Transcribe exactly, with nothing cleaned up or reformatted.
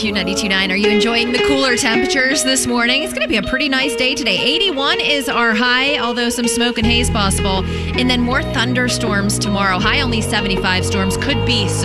Q ninety-two point nine. Are you enjoying the cooler temperatures this morning? It's going to be a pretty nice day today. eighty-one is our high, although some smoke and haze possible. And then more thunderstorms tomorrow. High only seventy-five. Storms could be